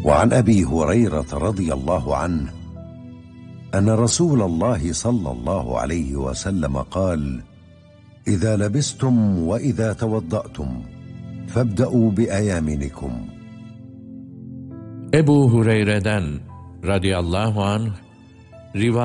وعن أبي هريرة رضي الله عنه أن رسول الله صلى الله عليه وسلم قال: إذا لبستم وإذا توضأتم فابدأوا بأيامنكم. Ebu Hureyre'den radıyallahu anh rivayet